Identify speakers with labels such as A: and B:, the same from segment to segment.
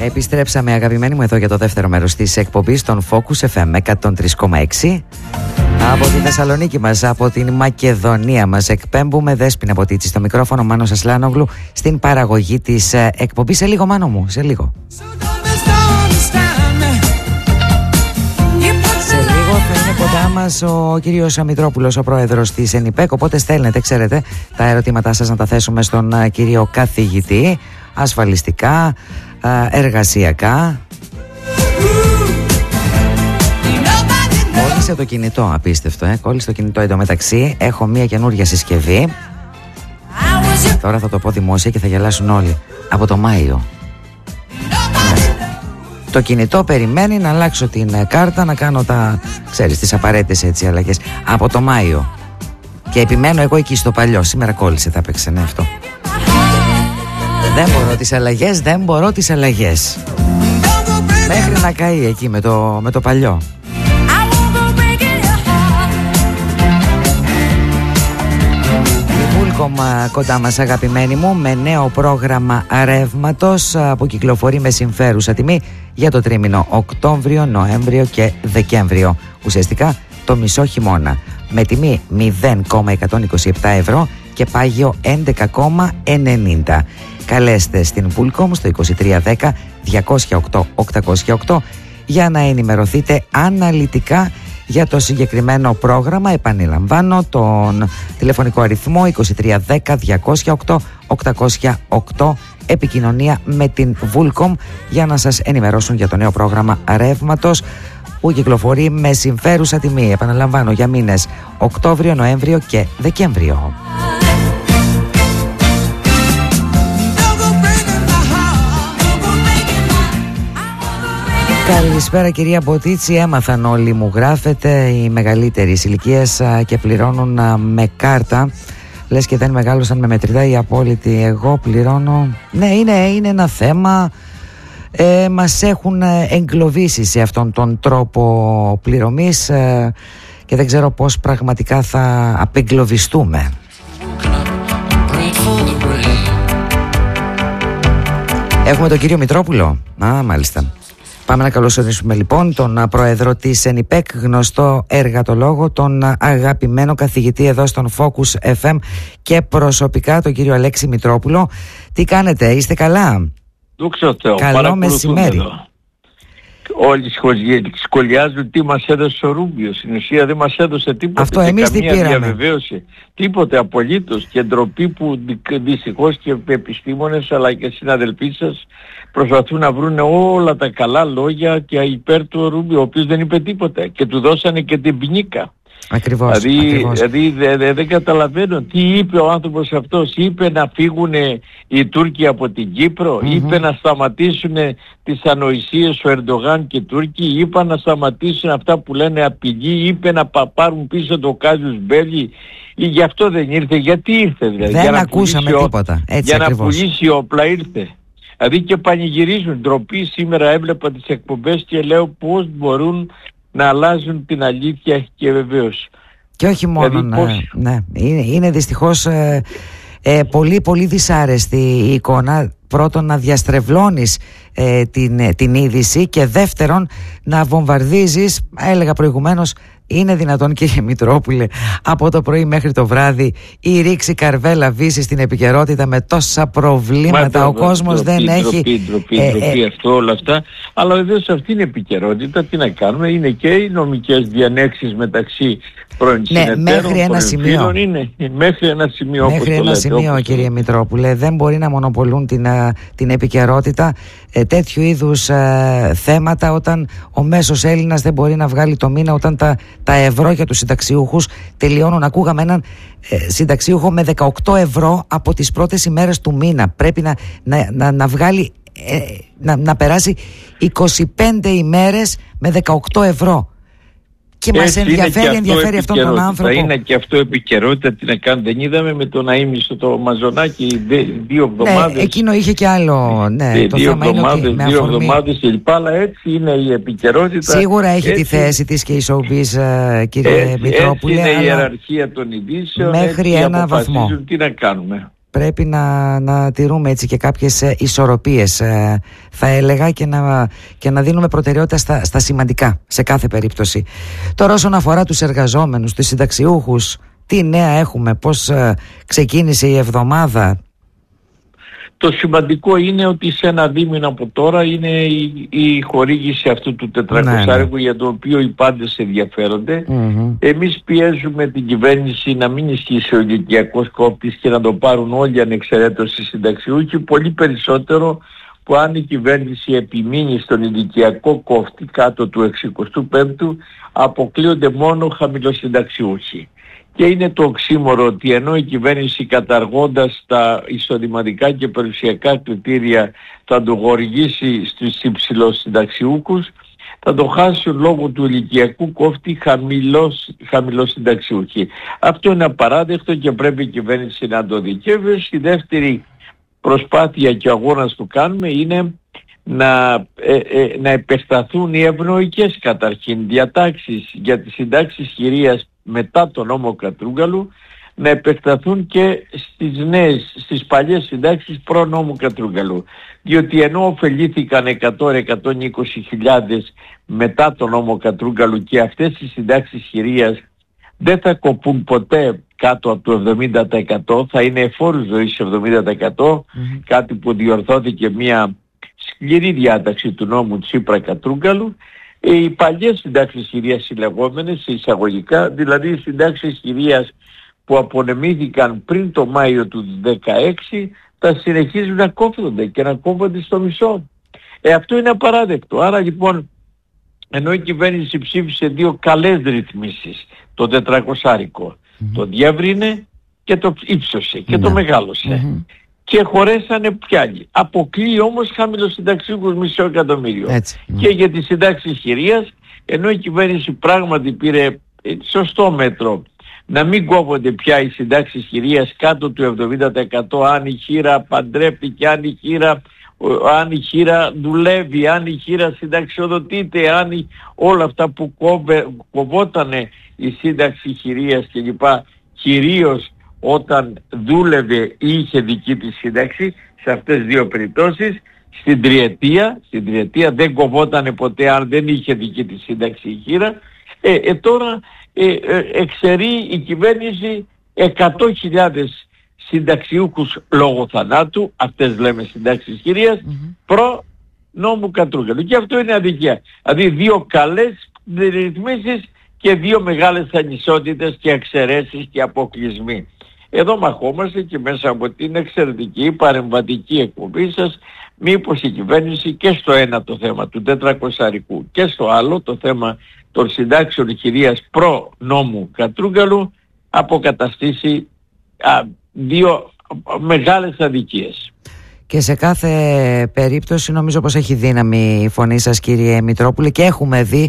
A: Επιστρέψαμε, αγαπημένοι μου, εδώ για το δεύτερο μέρος της εκπομπής των Focus FM 103,6. Από τη Θεσσαλονίκη μας, από την Μακεδονία μας εκπέμπουμε Δέσποινα Ποτίτση στο μικρόφωνο, Μάνος Ασλάνογλου στην παραγωγή της εκπομπής. Σε λίγο, Μάνο μου, σε λίγο. Σε λίγο θα είναι κοντά μας ο κύριος Μητρόπουλος, ο πρόεδρος της ΕΝΙΠΕΚ, οπότε στέλνετε, ξέρετε, τα ερωτήματά σας να τα θέσουμε στον κύριο καθηγητή, ασφαλιστικά, εργασιακά. Κόλλησε το κινητό, απίστευτο, κόλλησε το κινητό. Εντωμεταξύ έχω μια καινούργια συσκευή. Τώρα θα το πω δημόσια και θα γελάσουν όλοι. Από το Μάιο. Το κινητό περιμένει να αλλάξω την κάρτα, να κάνω τις απαραίτητες έτσι αλλαγές. Από το Μάιο. Και επιμένω εγώ εκεί στο παλιό. Σήμερα κόλλησε, θα έπαιξε αυτό. Δεν μπορώ τις αλλαγές. Μέχρι να καεί εκεί με το παλιό. Η Vulcom κοντά μας, αγαπημένοι μου, με νέο πρόγραμμα ρεύματος που κυκλοφορεί με συμφέρουσα τιμή για το τρίμηνο Οκτώβριο, Νοέμβριο και Δεκέμβριο. Ουσιαστικά το μισό χειμώνα. Με τιμή 0,127 ευρώ και πάγιο 11,90. Καλέστε στην Vulcom στο 2310 208 808 για να ενημερωθείτε αναλυτικά για το συγκεκριμένο πρόγραμμα. Επαναλαμβάνω τον τηλεφωνικό αριθμό 2310 208 808, επικοινωνία με την Vulcom για να σας ενημερώσουν για το νέο πρόγραμμα ρεύματος που κυκλοφορεί με συμφέρουσα τιμή. Επαναλαμβάνω, για μήνες Οκτώβριο, Νοέμβριο και Δεκέμβριο. Καλησπέρα, κυρία Ποτίτση. Έμαθαν όλοι, μου γράφετε, οι μεγαλύτεροι ηλικίες και πληρώνουν με κάρτα. Λες και δεν μεγάλωσαν με μετρητά οι απόλυτοι. Εγώ πληρώνω. Ναι, είναι ένα θέμα. Μας έχουν εγκλωβίσει σε αυτόν τον τρόπο πληρωμής και δεν ξέρω πώς πραγματικά θα απεγκλωβιστούμε. Έχουμε τον κύριο Μητρόπουλο. Μάλιστα. Πάμε να καλωσορίσουμε λοιπόν τον πρόεδρο της ΕΝΙΠΕΚ, γνωστό εργατολόγο, τον αγαπημένο καθηγητή εδώ στον Focus FM και προσωπικά τον κύριο Αλέξη Μητρόπουλο. Τι κάνετε, είστε καλά?
B: Δόξα Θεώ.
A: Καλό μεσημέρι.
B: Όλοι σχολιάζουν τι μας έδωσε ο Ρούμπιος. Στην ουσία δεν μας έδωσε τίποτα.
A: Αυτό εμείς τι πήραμε?
B: Διαβεβαίωση. Τίποτε απολύτως. Και ντροπή που δυστυχώς και επιστήμονες αλλά και συναδελφοί σας προσπαθούν να βρουν όλα τα καλά λόγια και υπέρ του Ρούμπιο, ο οποίος δεν είπε τίποτα και του δώσανε και την ποινίκα.
A: Ακριβώς.
B: Δηλαδή δεν καταλαβαίνω τι είπε ο άνθρωπος αυτός. Είπε να φύγουν οι Τούρκοι από την Κύπρο, είπε να σταματήσουν τις ανοησίες ο Ερντογάν και οι Τούρκοι, είπε να σταματήσουν αυτά που λένε απειλή, είπε να πάρουν πίσω το Κάζους Μπέλη. Γι' αυτό δεν ήρθε. Γιατί ήρθε δηλαδή?
A: Δεν ακούσαμε τίποτα. Έτσι
B: για
A: ακριβώς.
B: Να πουλήσει όπλα ήρθε. Δηλαδή και πανηγυρίζουν. Ντροπή. Σήμερα έβλεπα τις εκπομπές και λέω πώς μπορούν να αλλάζουν την αλήθεια και βεβαίως.
A: Και όχι μόνο,
B: δηλαδή,
A: ναι. Είναι δυστυχώς πολύ πολύ δυσάρεστη η εικόνα. Πρώτον, να διαστρεβλώνεις την είδηση και δεύτερον να βομβαρδίζεις. Έλεγα προηγουμένως, είναι δυνατόν, κύριε Μητρόπουλε, από το πρωί μέχρι το βράδυ η ρήξη καρβέλα βύση στην επικαιρότητα με τόσα προβλήματα? Ο κόσμος δεν έχει...
B: Ντροπή αυτό, όλα αυτά. Αλλά βεβαίως αυτή είναι η επικαιρότητα. Τι να κάνουμε? Είναι και οι νομικές διανέξεις μεταξύ πρώην συνεταίρων,
A: μέχρι ένα σημείο.
B: Μέχρι ένα σημείο,
A: μέχρι ένα σημείο, κύριε Μητρόπουλε. Δεν μπορεί να μονοπολούν την επικαιρότητα τέτοιου είδους θέματα όταν ο μέσος Έλληνας δεν μπορεί να βγάλει το μήνα, όταν τα ευρώ για τους συνταξιούχους τελειώνουν. Ακούγαμε έναν συνταξιούχο με 18 ευρώ από τις πρώτες ημέρες του μήνα. Πρέπει να βγάλει, να περάσει 25 ημέρες με 18 ευρώ. Και μας ενδιαφέρει αυτόν τον άνθρωπο.
B: Είναι και αυτό επικαιρότητα. Τι να κάνουμε? Δεν είδαμε με τον Αΐμιστο το Μαζονάκι 2 εβδομάδες?
A: Ναι, εκείνο είχε και άλλο. Ναι, το
B: 2 εβδομάδες και λοιπά. Αλλά έτσι είναι η επικαιρότητα.
A: Σίγουρα έχει έτσι τη θέση της και η showbiz, κύριε Μητρόπουλε.
B: Έτσι είναι η ιεραρχία των ειδήσεων.
A: Μέχρι ένα βαθμό.
B: Τι να κάνουμε.
A: πρέπει να τηρούμε έτσι και κάποιες ισορροπίες, θα έλεγα, και να δίνουμε προτεραιότητα στα σημαντικά σε κάθε περίπτωση. Τώρα, όσον αφορά τους εργαζόμενους, τους συνταξιούχους, τι νέα έχουμε, πώς ξεκίνησε η εβδομάδα?
B: Το σημαντικό είναι ότι σε ένα δίμηνο από τώρα είναι η χορήγηση αυτού του 400 για το οποίο οι πάντες ενδιαφέρονται. Εμείς πιέζουμε την κυβέρνηση να μην ισχύσει ο ηλικιακός κόφτης και να το πάρουν όλοι ανεξαιρέτως οι συνταξιούχοι, πολύ περισσότερο που αν η κυβέρνηση επιμείνει στον ηλικιακό κόφτη κάτω του 65ου, αποκλείονται μόνο χαμηλοσυνταξιούχοι. Και είναι το οξύμορο ότι ενώ η κυβέρνηση, καταργώντας τα εισοδηματικά και περιουσιακά κριτήρια, θα το χορηγήσει στους υψηλοσυνταξιούχους, θα το χάσουν λόγω του ηλικιακού κόφτη χαμηλοσυνταξιούχοι. Αυτό είναι απαράδεκτο και πρέπει η κυβέρνηση να το δει. Και βέβαια στη δεύτερη προσπάθεια και αγώνας που κάνουμε είναι να επεκταθούν οι ευνοϊκές καταρχήν διατάξεις για τις συντάξεις χειρίας μετά τον νόμο Κατρούγκαλου, να επεκταθούν και στις παλιές συντάξεις προ νόμου Κατρούγκαλου. Διότι ενώ ωφελήθηκαν 100-120 χιλιάδες μετά τον νόμο Κατρούγκαλου και αυτές οι συντάξεις χειρίας δεν θα κοπούν ποτέ κάτω από το 70%, θα είναι εφόρου ζωής 70%, κάτι που διορθώθηκε μια σκληρή διάταξη του νόμου Τσίπρα Κατρούγκαλου. Οι παλιές συντάξεις χειρίας συλλεγόμενες, εισαγωγικά, δηλαδή οι συντάξεις χειρίας που απονεμήθηκαν πριν το Μάιο του 2016, θα συνεχίζουν να κόβονται και να κόβονται στο μισό. Αυτό είναι απαράδεκτο. Άρα λοιπόν, ενώ η κυβέρνηση ψήφισε δύο καλές ρυθμίσεις, το 400, το διεύρυνε και το ύψωσε και το μεγάλωσε. Και χωρέσανε πιάνει. Αποκλείει όμως χαμηλοσυνταξιούχους 500.000. Και για τις συντάξεις χειρίας, ενώ η κυβέρνηση πράγματι πήρε σωστό μέτρο να μην κόβονται πια οι συντάξεις χειρίας κάτω του 70%, αν η χείρα παντρεύτηκε, αν η χείρα δουλεύει, αν η χείρα συνταξιοδοτείται, όλα αυτά που κοβότανε η σύνταξη χειρίας κλπ. Κυρίως όταν δούλευε ή είχε δική της σύνταξη, σε αυτές τις δύο περιπτώσεις, στην τριετία δεν κοβότανε ποτέ αν δεν είχε δική της σύνταξη η χείρα. Τώρα εξαιρεί η κυβέρνηση 100.000 συνταξιούχους λόγω θανάτου, αυτές λέμε συντάξεις χειρίας, προ νόμου Κατρούγκαλου. Και αυτό είναι αδικία. Δηλαδή δύο καλές ρυθμίσεις και δύο μεγάλες ανισότητες και εξαιρέσεις και αποκλεισμοί. Εδώ μαχόμαστε και μέσα από την εξαιρετική παρεμβατική εκπομπή σας, μήπως η κυβέρνηση και στο ένα το θέμα του 400 και στο άλλο το θέμα των συντάξεων χειρίας προ νόμου Κατρούγκαλου αποκαταστήσει δύο μεγάλες αδικίες.
A: Και σε κάθε περίπτωση νομίζω πως έχει δύναμη η φωνή σας, κύριε Μητρόπουλε, και έχουμε δει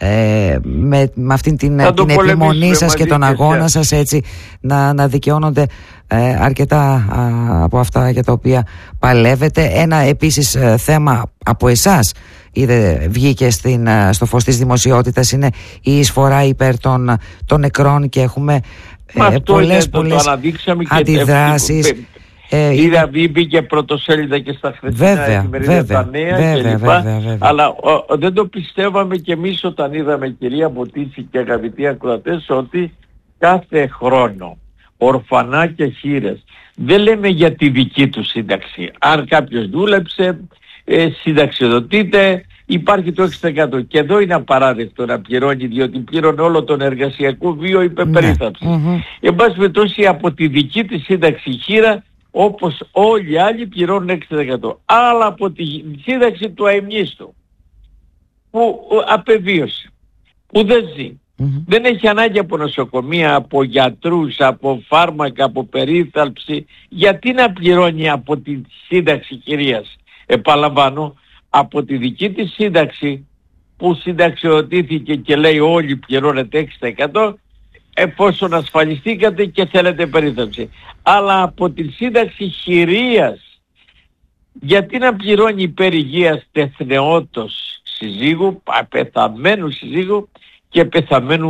A: με αυτήν την επιμονή σας και τον αγώνα σας έτσι να δικαιώνονται αρκετά από αυτά για τα οποία παλεύετε. Ένα επίσης θέμα από εσάς βγήκε στο φως της δημοσιότητας, είναι η εισφορά υπέρ των νεκρών και έχουμε πολλές αντιδράσεις.
B: Είδα μπήκε πρωτοσέλιδα και στα χθεσινά εφημερίδα τα νέα κλπ. Αλλά δεν το πιστεύαμε κι εμείς όταν είδαμε, κυρία Μποτίτσι και αγαπητοί ακροατές, ότι κάθε χρόνο ορφανά και χήρες, δεν λέμε για τη δική του σύνταξη, αν κάποιος δούλεψε, συνταξιοδοτείται, υπάρχει το 6%. Και εδώ είναι απαράδεκτο να πληρώνει, διότι πλήρωνε όλο τον εργασιακό βίο υπερπερίθαψη. Εν πάση περιπτώσει, από τη δική της σύνταξη χείρα, όπως όλοι οι άλλοι, πληρώνουν 6%. Αλλά από τη σύνταξη του αημνίστου που απεβίωσε, που δεν ζει, δεν έχει ανάγκη από νοσοκομεία, από γιατρούς, από φάρμακα, από περίθαλψη, γιατί να πληρώνει από τη σύνταξη χειρίας? Επαναλαμβάνω, από τη δική της σύνταξη που συνταξιοδοτήθηκε και λέει όλοι πληρώνετε 6%, εφόσον ασφαλιστήκατε και θέλετε περίθαλψη. Αλλά από τη σύνταξη χειρίας, γιατί να πληρώνει υπέρ υγείας τεθνεότος συζύγου, πεθαμένου συζύγου και πεθαμένου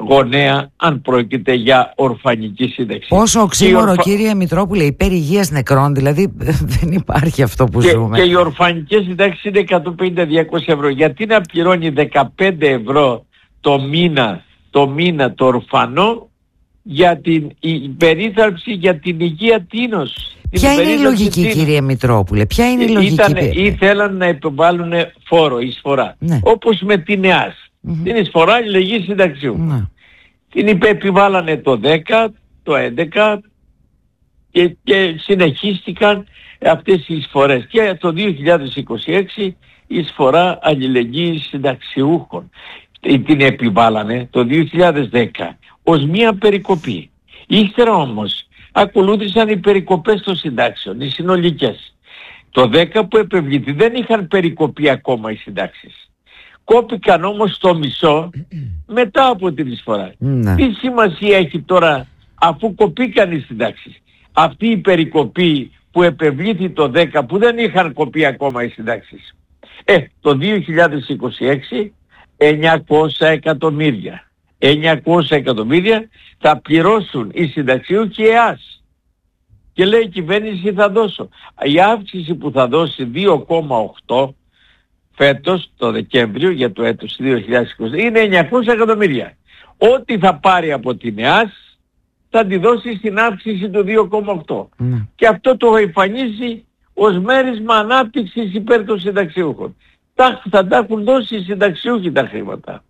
B: γονέα αν πρόκειται για ορφανική σύνταξη.
A: Πόσο οξύμορο κύριε Μητρόπουλε, υπέρ υγείας νεκρών, δηλαδή δεν υπάρχει αυτό που ζούμε.
B: Και οι ορφανικές συντάξεις είναι 150-200 ευρώ. Γιατί να πληρώνει 15 ευρώ το μήνα το ορφανό για την περίθαλψη για την υγεία τίνος?
A: Ποια είναι η λογική κύριε Μητρόπουλε, ποια είναι η λογική?
B: Ήθελαν να επιβάλλουν φόρο, εισφορά, ναι. Όπως με την ΕΑΣ, την εισφορά αλληλεγγύης συνταξιού. Ναι. Την επιβάλλανε το 10, το 11 και συνεχίστηκαν αυτές οι εισφορές. Και το 2026 η εισφορά αλληλεγγύης συνταξιούχων την επιβάλλανε το 2010 ως μία περικοπή. Ύστερα όμως ακολούθησαν οι περικοπές των συντάξεων, οι συνολικές. Το 10 που επευλήθη δεν είχαν περικοπεί ακόμα οι συντάξεις. Κόπηκαν όμως το μισό μετά από την εισφορά. Ναι. Τι σημασία έχει τώρα αφού κοπήκαν οι συντάξεις? Αυτή η περικοπή που επευλήθη το 10 που δεν είχαν κοπεί ακόμα οι συντάξεις. Το 2026 900 εκατομμύρια. 900 εκατομμύρια θα πληρώσουν οι συνταξιούχοι ΕΑΣ. Και λέει η κυβέρνηση θα δώσω. Η αύξηση που θα δώσει 2,8 φέτος το Δεκέμβριο για το έτος 2020 είναι 900 εκατομμύρια. Ό,τι θα πάρει από την ΕΑΣ θα τη δώσει στην αύξηση του 2,8. Και αυτό το εμφανίζει ως μέρισμα ανάπτυξης υπέρ των συνταξιούχων. Θα τα έχουν δώσει οι συνταξιούχοι τα χρήματα.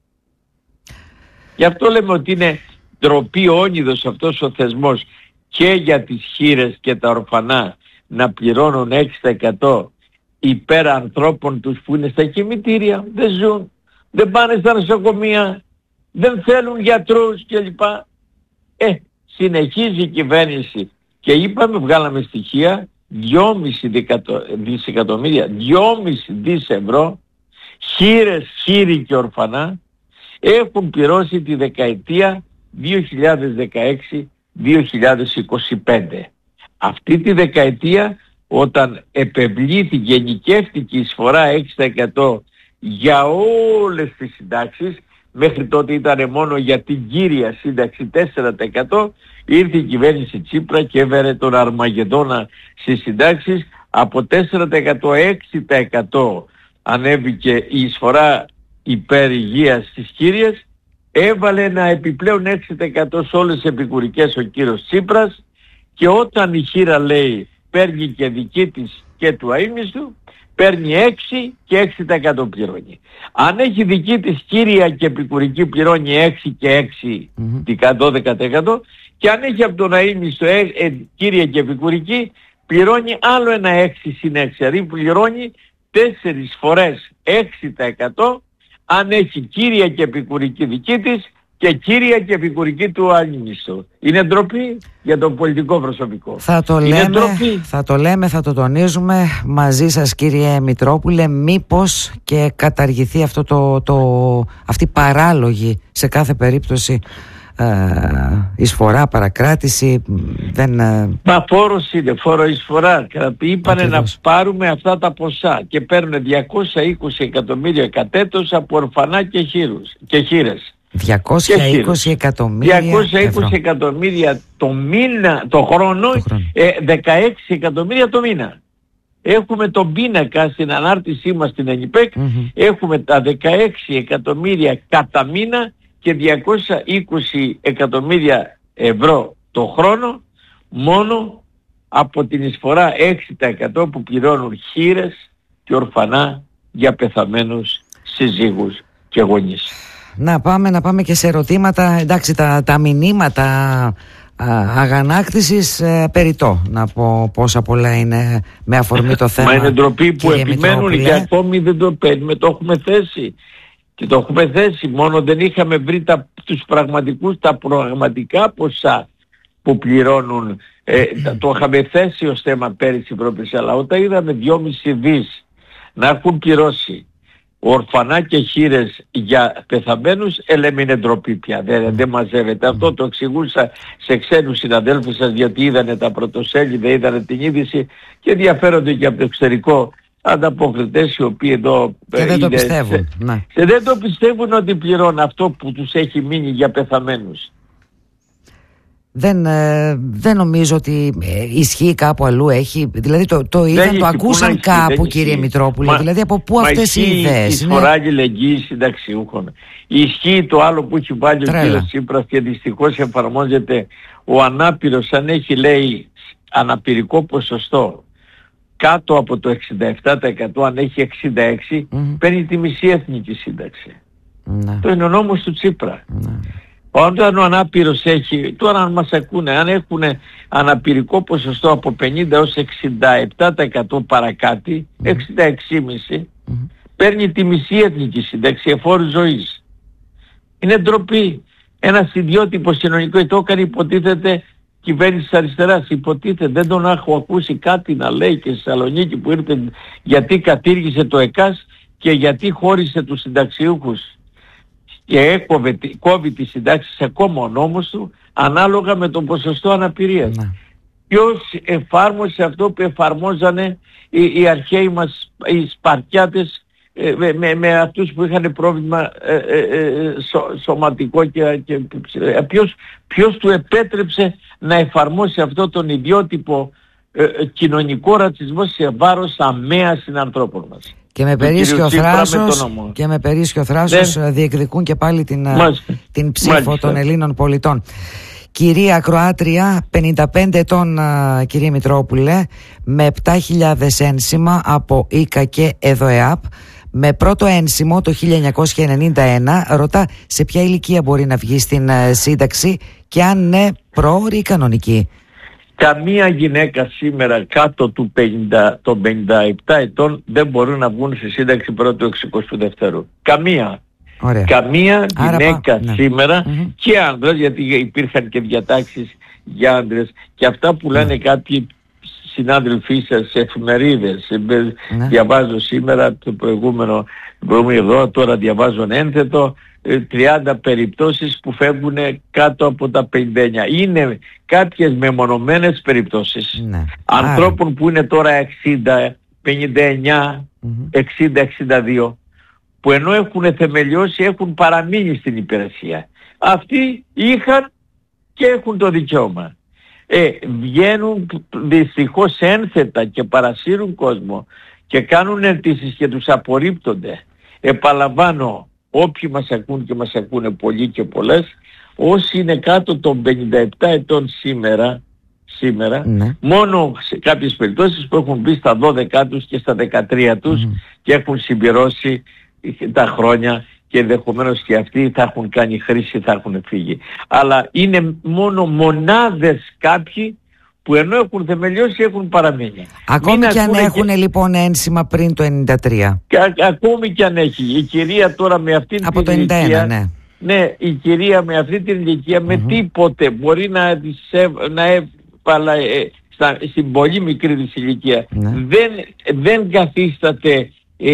B: Γι' αυτό λέμε ότι είναι ντροπή όνειδος αυτός ο θεσμός και για τις χήρες και τα ορφανά να πληρώνουν 6% υπέρ ανθρώπων τους που είναι στα κημητήρια, δεν ζουν, δεν πάνε στα νοσοκομεία, δεν θέλουν γιατρούς κλπ. Συνεχίζει η κυβέρνηση και βγάλαμε στοιχεία 2,5 δισεκατομμύρια, 2,5 δις ευρώ χήρες, χήροι και ορφανά έχουν πληρώσει τη δεκαετία 2016-2025. Αυτή τη δεκαετία όταν επευλήθηκε, γενικεύτηκε η εισφορά 6% για όλες τις συντάξεις, μέχρι τότε ήταν μόνο για την κύρια σύνταξη 4%, ήρθε η κυβέρνηση Τσίπρα και έβερε τον Αρμαγεδόνα στις συντάξεις, από 4% 6% ανέβηκε η εισφορά υπέρ υγείας στις κύριες, έβαλε ένα επιπλέον 6% σε όλες τις επικουρικές ο κύριος Τσίπρας, και όταν η χήρα λέει παίρνει και δική της και του αείμνηστου, παίρνει 6 και 6% πληρώνει. Αν έχει δική της κύρια και επικουρική πληρώνει 6 και 6, 12%, και αν έχει από τον αείμνηστο κύρια και επικουρική πληρώνει άλλο ένα 6 συν 6, δηλαδή πληρώνει 4 φορές 6% αν έχει κύρια και επικουρική δική της και κύρια και επικουρική του αείμνηστου. Είναι ντροπή για το πολιτικό προσωπικό.
A: Θα το λέμε, θα το τονίζουμε μαζί σας κύριε Μητρόπουλε, μήπως και καταργηθεί αυτή παράλογη σε κάθε περίπτωση εισφορά, παρακράτηση.
B: Μα φόρος είναι, φόρο εισφορά. Είπανε να πάρουμε αυτά τα ποσά και παίρνουν 220 εκατομμύρια κατ' έτος από ορφανά και χήρες.
A: 220 εκατομμύρια
B: 220 εκατομμύρια το χρόνο, 16 εκατομμύρια το μήνα. Έχουμε τον πίνακα στην ανάρτησή μας στην ΕΝΙΠΕΚ, έχουμε τα 16 εκατομμύρια κατά μήνα και 220 εκατομμύρια ευρώ το χρόνο μόνο από την εισφορά 6% που πληρώνουν χήρες και ορφανά για πεθαμένους συζύγους και γονείς.
A: Να πάμε και σε ερωτήματα. Εντάξει, τα μηνύματα αγανάκτησης περιττό να πω πόσα πολλά είναι με αφορμή το θέμα.
B: Μα είναι ντροπή που επιμένουν και ακόμη δεν το παίρνουμε. Το έχουμε θέσει. Και το έχουμε θέσει. Μόνο δεν είχαμε βρει τα πραγματικά ποσά που πληρώνουν. Το είχαμε θέσει ως θέμα πέρυσι πρόπερσι. Αλλά όταν είδαμε 2,5 δις να έχουν πληρώσει ορφανά και χήρες για πεθαμένους, λέμε είναι ντροπή πια, δεν μαζεύεται. Αυτό το εξηγούσα σε ξένους συναδέλφους σας, γιατί είδανε τα πρωτοσέλιδα, είδανε την είδηση και ενδιαφέρονται και από το εξωτερικό ανταποκριτές οι οποίοι εδώ
A: και δεν το πιστεύουν. Ναι.
B: Δεν το πιστεύουν ότι πληρώνουν αυτό που τους έχει μείνει για πεθαμένους.
A: Δεν νομίζω ότι ισχύει κάπου αλλού. Δηλαδή το είδαν, το ακούσαν κάπου, κύριε Μητρόπουλε. Δηλαδή από πού αυτές οι ιδέες?
B: Η εισφορά αλληλεγγύης συνταξιούχων. Ισχύει το άλλο που έχει βάλει ο κύριος Τσίπρας και δυστυχώς εφαρμόζεται. Ο ανάπηρος, αν έχει, λέει, αναπηρικό ποσοστό κάτω από το 67%, αν έχει 66, παίρνει τη μισή εθνική σύνταξη. Το είναι ο νόμος του Τσίπρα. Όταν ο ανάπηρος έχει, τώρα αν μας ακούνε, αν έχουν αναπηρικό ποσοστό από 50 έως 67% παρακάτω, 66,5%, παίρνει τη μισή εθνική σύνταξη εφόρου ζωής. Είναι ντροπή. Ένας ιδιότυπος κοινωνικό, το έκανε υποτίθεται κυβέρνηση της αριστεράς, υποτίθεται, δεν τον έχω ακούσει κάτι να λέει και στη Θεσσαλονίκη που ήρθε γιατί κατήργησε το ΕΚΑΣ και γιατί χώρισε τους συνταξιούχους και κόβει τις συντάξεις ακόμα ο νόμος του ανάλογα με το ποσοστό αναπηρίας. Ποιος εφάρμοσε αυτό που εφαρμόζανε οι αρχαίοι μας, οι Σπαρτιάτες, με αυτούς που είχαν πρόβλημα σωματικό και ποιος του επέτρεψε να εφαρμόσει αυτό τον ιδιότυπο κοινωνικό ρατσισμό σε βάρος αμαία συνανθρώπων μας.
A: Και με περίσσιο θράσος διεκδικούν και πάλι την ψήφο των Ελλήνων πολιτών. Κυρία Ακροάτρια, 55 ετών, κυρία Μητρόπουλε, με 7.000 ένσημα από ΙΚΑ και ΕΔΟΕΑΠ, με πρώτο ένσημο το 1991, ρωτά σε ποια ηλικία μπορεί να βγει στην σύνταξη και αν ναι, πρόωρη ή κανονική.
B: Καμία γυναίκα σήμερα κάτω των 57 ετών δεν μπορούν να βγουν στη σύνταξη πρώτου 62ου. Καμία.
A: Ωραία.
B: Καμία γυναίκα σήμερα και άνδρας, γιατί υπήρχαν και διατάξεις για άνδρες και αυτά που λένε κάποιοι συνάδελφοί σας σε εφημερίδες. Διαβάζω σήμερα το προηγούμενο εδώ, τώρα διαβάζω ένθετο 30 περιπτώσεις που φεύγουν κάτω από τα 59. Είναι κάποιες μεμονωμένες περιπτώσεις ανθρώπων που είναι τώρα 60, 59, 60, 62 που ενώ έχουν θεμελιώσει έχουν παραμείνει στην υπηρεσία. Αυτοί είχαν και έχουν το δικαίωμα. Βγαίνουν δυστυχώς ένθετα και παρασύρουν κόσμο και κάνουν αιτήσεις και τους απορρίπτονται. Επαναλαμβάνω, όποιοι μας ακούν και μας ακούνε πολλοί και πολλές, όσοι είναι κάτω των 57 ετών σήμερα μόνο σε κάποιες περιπτώσεις που έχουν μπει στα 12 τους και στα 13 τους και έχουν συμπληρώσει τα χρόνια και ενδεχομένως και αυτοί θα έχουν κάνει χρήση, θα έχουν φύγει. Αλλά είναι μόνο μονάδες κάποιοι που ενώ έχουν θεμελιώσει έχουν παραμείνει.
A: Ακόμη και αν έχουν λοιπόν ένσημα πριν το 93.
B: Ακόμη και αν έχει. Η κυρία τώρα με αυτή
A: από
B: την
A: το 91,
B: ηλικία, ναι, η κυρία με αυτή την ηλικία με τίποτε μπορεί να στην πολύ μικρή της ηλικία δεν καθίσταται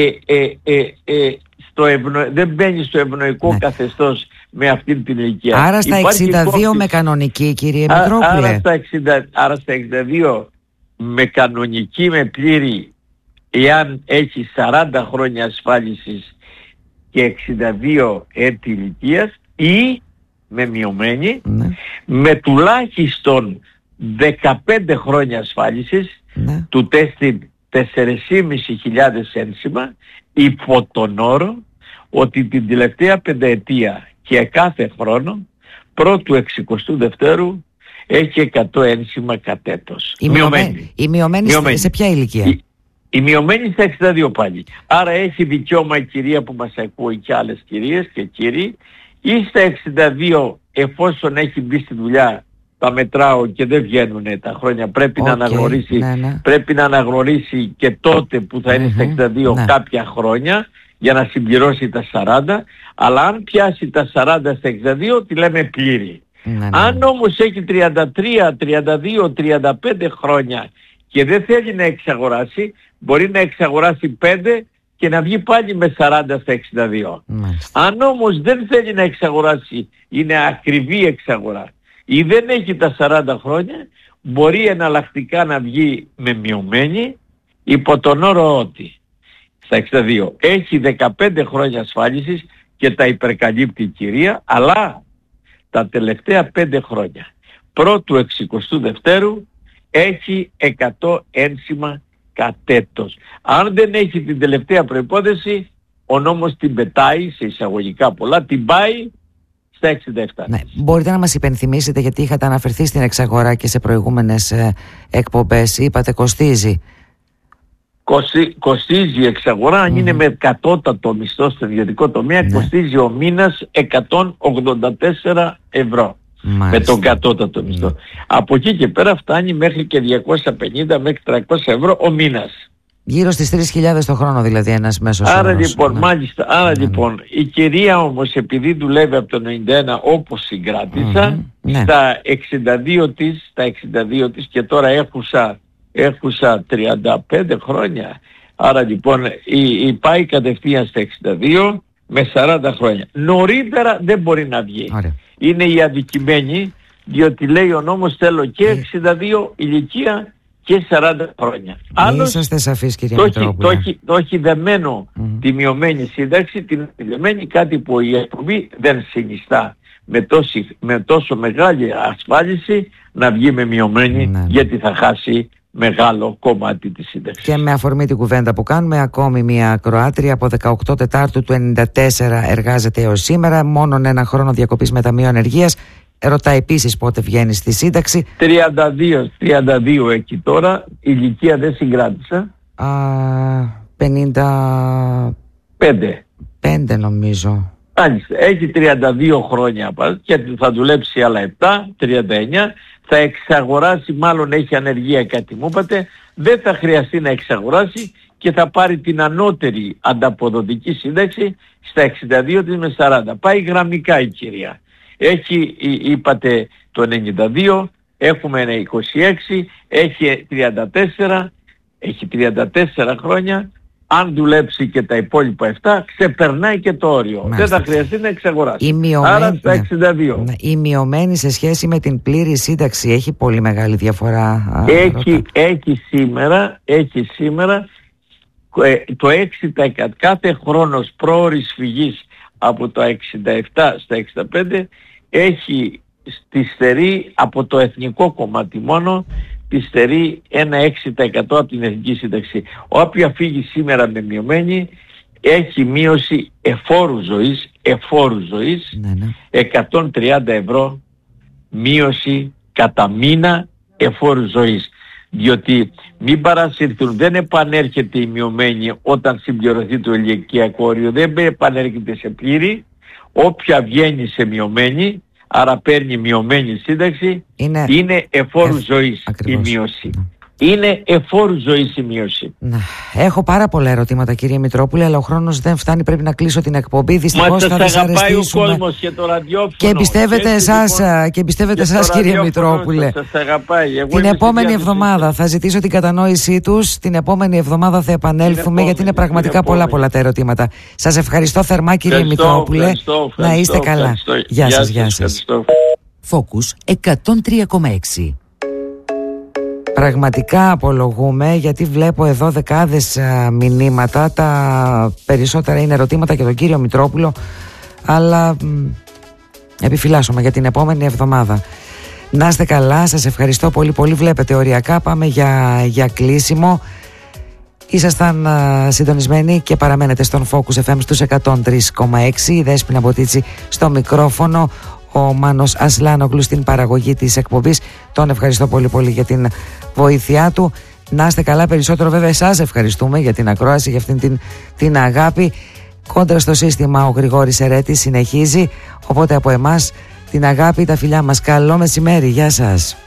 B: δεν μπαίνει στο ευνοϊκό καθεστώς με αυτήν την ηλικία.
A: Άρα στα 62 με κανονική, κύριε Μητρόπουλε.
B: Άρα στα 62 με κανονική, με πλήρη, εάν έχει 40 χρόνια ασφάλισης και 62 έτη ηλικίας, ή με μειωμένη, με τουλάχιστον 15 χρόνια ασφάλισης του τεστ 4.500 ένσημα, υπό τον όρο ότι την τελευταία πενταετία και κάθε χρόνο πρώτου 62ου έχει 100 ένσημα κατ' έτος.
A: Η μειωμένη σε ποια ηλικία?
B: Η μειωμένη στα 62 πάλι. Άρα έχει δικαίωμα η κυρία που μας ακούει και άλλες κυρίες και κύριοι, ή στα 62 εφόσον έχει μπει στη δουλειά, τα μετράω και δεν βγαίνουν τα χρόνια, πρέπει να αναγνωρίσει, πρέπει να αναγνωρίσει και τότε που θα είναι στα 62 κάποια χρόνια για να συμπληρώσει τα 40, αλλά αν πιάσει τα 40 στα 62 τη λέμε πλήρη. Αν όμως έχει 33, 32, 35 χρόνια και δεν θέλει να εξαγοράσει, μπορεί να εξαγοράσει 5 και να βγει πάλι με 40 στα 62. Αν όμως δεν θέλει να εξαγοράσει, είναι ακριβή εξαγορά ή δεν έχει τα 40 χρόνια, μπορεί εναλλακτικά να βγει με μειωμένη υπό τον όρο ότι στα 62 έχει 15 χρόνια ασφάλισης και τα υπερκαλύπτει η κυρία, αλλά τα τελευταία 5 χρόνια πρώτου 62ου έχει 100 ένσημα κατέτος. Αν δεν έχει την τελευταία προϋπόθεση, ο νόμος την πετάει, σε εισαγωγικά πολλά, την πάει στα 67.
A: Ναι. Μπορείτε να μας υπενθυμίσετε, γιατί είχατε αναφερθεί στην εξαγορά και σε προηγούμενες εκπομπές, είπατε κοστίζει.
B: Κοστίζει η εξαγορά, αν είναι με κατώτατο μισθό στο ιδιωτικό τομέα, κοστίζει ο μήνας 184 ευρώ. Μάλιστα. Με τον κατώτατο μισθό. Από εκεί και πέρα φτάνει μέχρι και 250 μέχρι 300 ευρώ ο μήνας.
A: Γύρω στις 3.000 το χρόνο δηλαδή ένας μέσος όρος.
B: Άρα λοιπόν, μάλιστα, λοιπόν, η κυρία όμως, επειδή δουλεύει από το 91 όπως συγκράτησα, στα 62 της και τώρα έχουσα 35 χρόνια. Άρα λοιπόν πάει κατευθείαν στα 62 με 40 χρόνια. Νωρίτερα δεν μπορεί να βγει. Άρα. Είναι η αδικημένη, διότι λέει ο νόμος θέλω και 62 ηλικία και 40 χρόνια. Άλλος
A: είσαστε σαφείς, κύριε Μητρόπουλε.
B: Το έχει δεμένο τη μειωμένη σύνταξη, την δεμένη, κάτι που η εκπομπή δεν συνιστά με τόσο μεγάλη ασφάλιση να βγει με μειωμένη, γιατί θα χάσει μεγάλο κομμάτι της σύνταξης.
A: Και με αφορμή την κουβέντα που κάνουμε, ακόμη μια Κροάτρια από 18 Τετάρτου του 94 εργάζεται έως σήμερα, μόνον ένα χρόνο διακοπής με ταμείο ανεργίας. Ρωτά επίσης πότε βγαίνει στη σύνταξη.
B: 32 εκεί τώρα, η ηλικία δεν συγκράτησα.
A: 55 νομίζω.
B: Έχει 32 χρόνια και θα δουλέψει άλλα 7, 39. Θα εξαγοράσει, μάλλον έχει ανεργία κάτι μου είπατε, δεν θα χρειαστεί να εξαγοράσει και θα πάρει την ανώτερη ανταποδοτική σύνταξη στα 62 της με 40. Πάει γραμμικά η κυρία. Έχει, είπατε, το 92, έχουμε ένα 26, έχει 34 χρόνια. Αν δουλέψει και τα υπόλοιπα 7, ξεπερνάει και το όριο. Μάλιστα. Δεν θα χρειαστεί να εξαγοράσει. Άρα στα 62.
A: Η μειωμένη σε σχέση με την πλήρη σύνταξη έχει πολύ μεγάλη διαφορά.
B: Έχει σήμερα το 6% κάθε χρόνος πρόωρης φυγής από το 67 στα 65 έχει στη στερή από το εθνικό κομμάτι μόνο τη στερεί ένα 6% από την εθνική σύνταξη. Όποια φύγει σήμερα με μειωμένη έχει μείωση εφόρου ζωής 130 ευρώ μείωση κατά μήνα εφόρου ζωής. Διότι μην παρασυρθούν, δεν επανέρχεται η μειωμένη όταν συμπληρωθεί το ηλικιακό όριο, δεν επανέρχεται σε πλήρη. Όποια βγαίνει σε μειωμένη, άρα παίρνει μειωμένη σύνταξη, είναι εφόρου ζωής η μείωση. Είναι εφόρου ζωής η μείωση.
A: Έχω πάρα πολλά ερωτήματα, κύριε Μητρόπουλε, αλλά ο χρόνος δεν φτάνει, πρέπει να κλείσω την εκπομπή. Δυστυχώς θα
B: αγαπάει ο κόσμος και το ραδιόφωνο.
A: Και εμπιστεύεται εσάς, κύριε Μητρόπουλε. Την επόμενη εβδομάδα θα ζητήσω την κατανόησή τους. Την επόμενη εβδομάδα θα επανέλθουμε, γιατί είναι πραγματικά πολλά τα ερωτήματα. Σας ευχαριστώ θερμά, κύριε Μητρόπουλε. Να είστε καλά. Γεια σας. Focus 103,6. Πραγματικά απολογούμε, γιατί βλέπω εδώ δεκάδες μηνύματα. Τα περισσότερα είναι ερωτήματα για τον κύριο Μητρόπουλο, αλλά επιφυλάσσομαι για την επόμενη εβδομάδα. Να είστε καλά, σας ευχαριστώ πολύ. Βλέπετε οριακά, πάμε για κλείσιμο. Ήσασταν συντονισμένοι και παραμένετε στον Focus FM στους 103,6. Η Δέσποινα Μποτίτσι στο μικρόφωνο, ο Μάνος Ασλάνογλου στην παραγωγή της εκπομπής. Τον ευχαριστώ πολύ για την βοήθειά του. Να είστε καλά, περισσότερο βέβαια εσάς ευχαριστούμε για την ακρόαση, για αυτήν την αγάπη. Κόντρα στο σύστημα ο Γρηγόρης Ερέτης συνεχίζει, οπότε από εμάς την αγάπη, τα φιλιά μας. Καλό μεσημέρι, γεια σας.